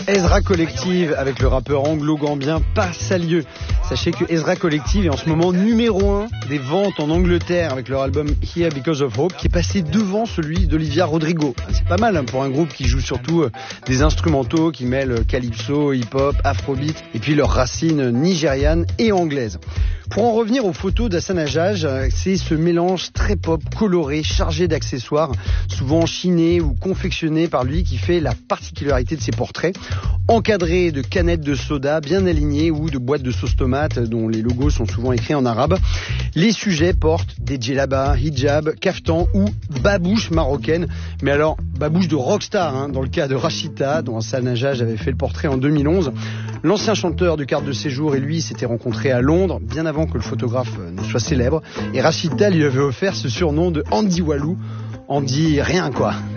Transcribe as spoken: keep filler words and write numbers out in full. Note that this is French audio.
Ezra Collective avec le rappeur anglo-gambien Passalieu. Sachez que Ezra Collective est en ce moment numéro un des ventes en Angleterre avec leur album Here Because of Hope qui est passé devant celui d'Olivia Rodrigo. C'est pas mal hein, pour un groupe qui joue surtout euh, des instrumentaux qui mêlent calypso, hip-hop, afrobeat et puis leurs racines nigérianes et anglaises. Pour en revenir aux photos d'Hassan Hajjaj, c'est ce mélange très pop, coloré, chargé d'accessoires, souvent chinés ou confectionnés par lui qui fait la particularité de ses portraits. Encadrés de canettes de soda bien alignées ou de boîtes de sauce tomate dont les logos sont souvent écrits en arabe. Les sujets portent des djellabas, hijab, kaftan ou babouches marocaines. Mais alors, babouche de rockstar, hein, dans le cas de Rachita, dont Hassan Hajjaj avait fait le portrait en deux mille onze. L'ancien chanteur de carte de séjour et lui s'étaient rencontrés à Londres, bien avant que le photographe ne soit célèbre. Et Rachita lui avait offert ce surnom de Andy Walou. Andy rien quoi.